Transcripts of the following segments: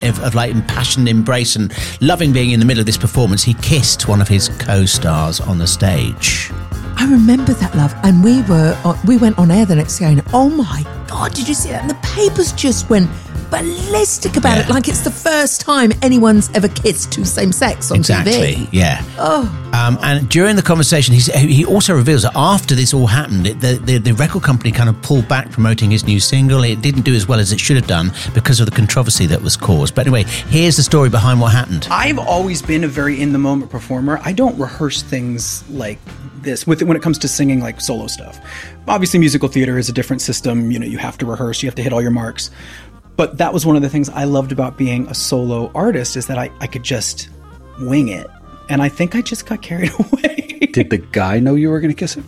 of like impassioned embrace and loving being in the middle of this performance, he kissed one of his co-stars on the stage. I remember that, love, and we went on air the next day and, oh my God, did you see that? And the papers just went ballistic about it, like it's the first time anyone's ever kissed two same sex on TV. Yeah. And during the conversation, he also reveals that after this all happened, the record company kind of pulled back promoting his new single. It didn't do as well as it should have done because of the controversy that was caused. But anyway, here's the story behind what happened. I've always been a very in-the-moment performer. I don't rehearse things like this when it comes to singing like solo stuff. Obviously, musical theater is a different system. You have to rehearse. You have to hit all your marks. But that was one of the things I loved about being a solo artist, is that I could just wing it. And I think I just got carried away. Did the guy know you were going to kiss him?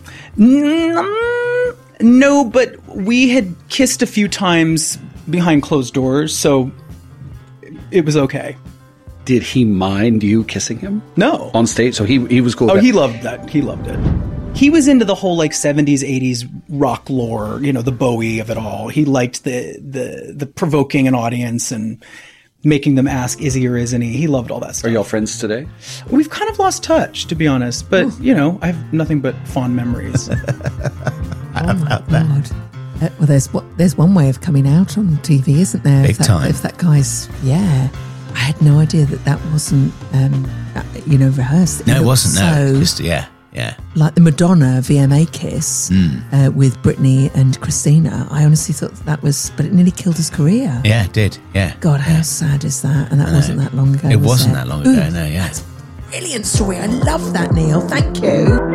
No, but we had kissed a few times behind closed doors, so it was okay. Did he mind you kissing him? No. On stage? So he was cool. Oh, he loved that. He loved it. He was into the whole like 70s, 80s rock lore, the Bowie of it all. He liked the provoking an audience and making them ask, is he or isn't he? He loved all that stuff. Are y'all friends today? We've kind of lost touch, to be honest. But, I have nothing but fond memories. How about that? Well, there's one way of coming out on TV, isn't there? Big time. If that guy's, I had no idea that wasn't, rehearsed. No, it wasn't. So, no, just, yeah. Like the Madonna VMA kiss with Britney and Christina. I honestly thought that was, but it nearly killed his career. Yeah, it did. Yeah. God, how sad is that? And that wasn't that long ago. It wasn't that long ago, no, yeah. That's a brilliant story. I love that, Neil. Thank you.